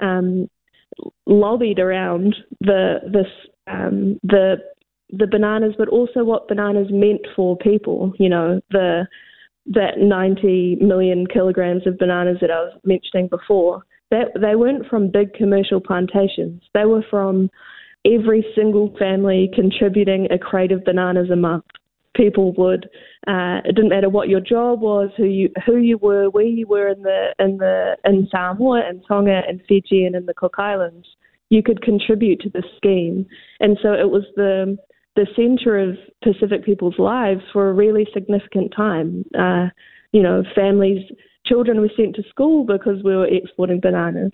lobbied around the bananas, but also what bananas meant for people. You know, that 90 million kilograms of bananas that I was mentioning before, that they weren't from big commercial plantations. They were from every single family contributing a crate of bananas a month. People would, it didn't matter what your job was, who you were, where you were in Samoa and Tonga and Fiji and in the Cook Islands, you could contribute to the scheme. And so it was the centre of Pacific people's lives for a really significant time. You know, families, children were sent to school because we were exporting bananas.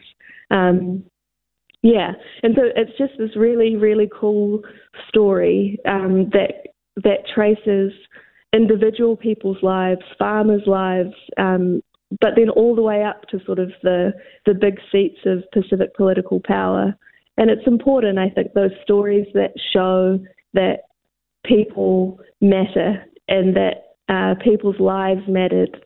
Yeah, and so it's just this really, really cool story that traces individual people's lives, farmers' lives, but then all the way up to sort of the big seats of Pacific political power. And it's important, I think, those stories that show that people matter and that people's lives mattered,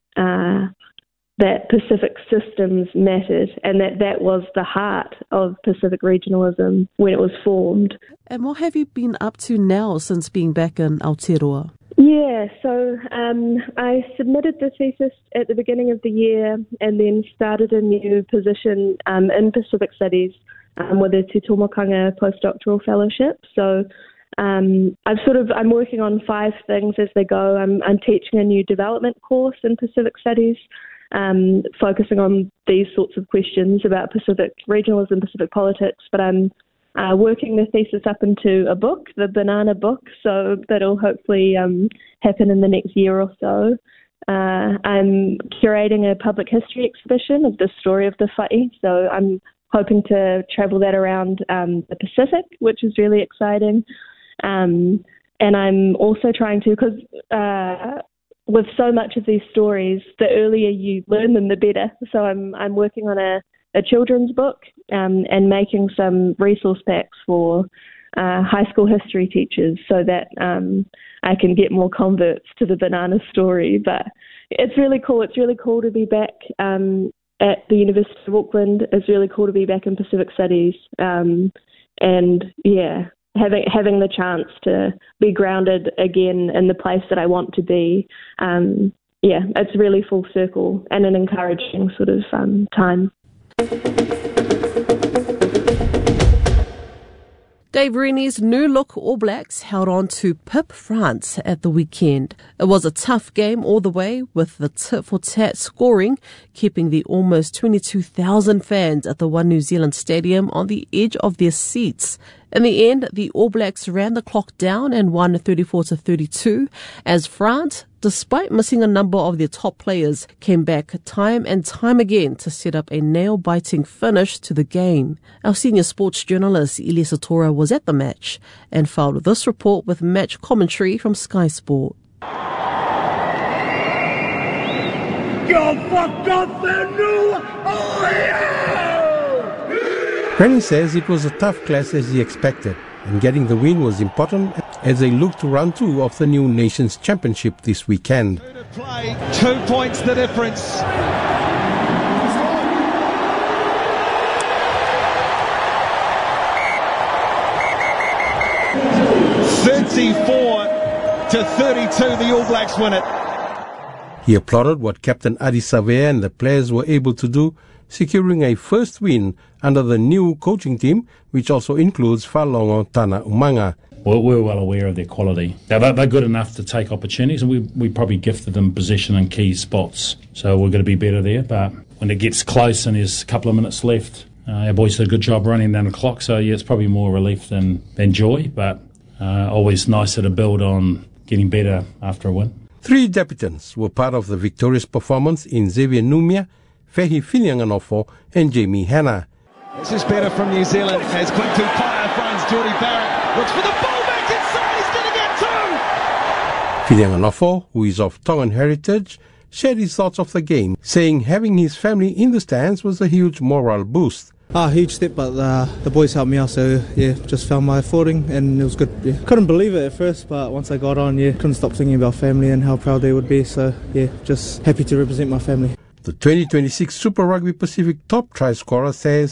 that Pacific systems mattered, and that was the heart of Pacific regionalism when it was formed. And what have you been up to now since being back in Aotearoa? Yeah, so I submitted the thesis at the beginning of the year and then started a new position in Pacific Studies with a Te Tomokanga postdoctoral fellowship. So I'm working on 5 things as they go. I'm teaching a new development course in Pacific Studies, focusing on these sorts of questions about Pacific regionalism, Pacific politics, but I'm working the thesis up into a book, the Banana Book, so that'll hopefully happen in the next year or so. I'm curating a public history exhibition of the story of the whai, so I'm hoping to travel that around the Pacific, which is really exciting. And I'm also trying to, because with so much of these stories, the earlier you learn them, the better. So I'm working on a children's book and making some resource packs for high school history teachers so that I can get more converts to the banana story. But it's really cool. It's really cool to be back at the University of Auckland. It's really cool to be back in Pacific Studies. And yeah, having the chance to be grounded again in the place that I want to be. Yeah, it's really full circle and an encouraging sort of time. Dave Rennie's new-look All Blacks held on to pip France at the weekend. It was a tough game all the way, with the tit-for-tat scoring keeping the almost 22,000 fans at the One New Zealand Stadium on the edge of their seats. In the end, the All Blacks ran the clock down and won 34-32, as France, despite missing a number of their top players, came back time and time again to set up a nail-biting finish to the game. Our senior sports journalist, Ilia Satora, was at the match and filed this report with match commentary from Sky Sport. You're fucked up and new! Oh, yeah! Rennie says it was a tough clash as he expected, and getting the win was important as they look to round 2 of the new Nations Championship this weekend. 2 points the difference. 34-32, the All Blacks win it. He applauded what Captain Adi Savea and the players were able to do, securing a first win under the new coaching team, which also includes Falongo Tana Umanga. Well, we're well aware of their quality. They're good enough to take opportunities, and we probably gifted them position in key spots. So we're going to be better there. But when it gets close and there's a couple of minutes left, our boys did a good job running down the clock. So yeah, it's probably more relief than joy, but always nicer to build on getting better after a win. 3 debutants were part of the victorious performance in Xavier Numia, Fehi Filianganofo and Jamie Hanna. This is better from New Zealand as Quick Tupaya finds Geordie Barrett. Looks for the ball back inside, he's going to get 2! Filianganofo, who is of Tongan heritage, shared his thoughts of the game, saying having his family in the stands was a huge moral boost. Huge step, but the boys helped me out, so yeah, just found my footing and it was good. Yeah. Couldn't believe it at first, but once I got on, couldn't stop thinking about family and how proud they would be, so yeah, just happy to represent my family. The 2026 Super Rugby Pacific top try scorer says